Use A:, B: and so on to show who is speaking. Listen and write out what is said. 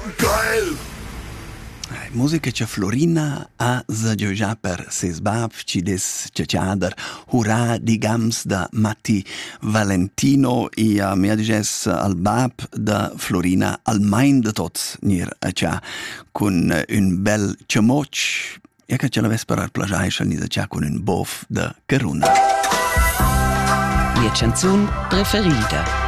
A: Geil! Musica che Florina ha zagiugià per ses bab, ci des ciaciader, hurà digams da Matti Valentino e a mia diges al bab da Florina al main de tots nir a cia con un bel ciamoc e che ce l'aves per plagiare al nisa cia con un bof de caruna.
B: Mia canzun preferida.